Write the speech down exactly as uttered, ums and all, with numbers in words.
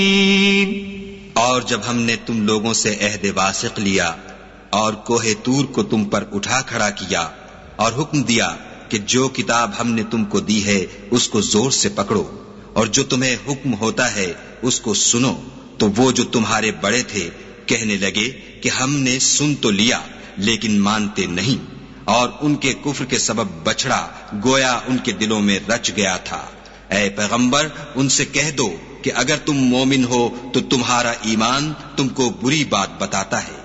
और जब हमने तुम लोगों से अहद वासिक लिया और कोहे तूर को तुम पर उठा खड़ा किया और हुक्म दिया कि जो किताब हमने तुमको दी है उसको जोर से पकड़ो और जो तुम्हें हुक्म होता है उसको सुनो, तो वो जो तुम्हारे बड़े थे कहने लगे कि हमने सुन तो लिया लेकिन मानते नहीं, और उनके कुफ्र के सबब बछड़ा गोया उनके दिलों में रच गया था। ऐ पैगंबर, उनसे कह दो कि अगर तुम मोमिन हो तो तुम्हारा ईमान तुमको बुरी बात बताता है